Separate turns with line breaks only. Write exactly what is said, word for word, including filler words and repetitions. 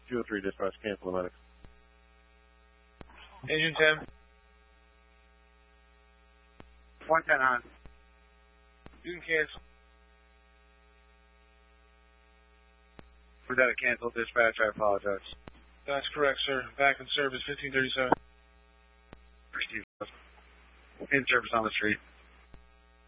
two oh three dispatch, cancel the medic.
Agent ten.
one ten on.
You can cancel.
Was that a canceled dispatch? I apologize.
That's correct, sir. Back in service, fifteen thirty-seven.
Receive. In service on the street.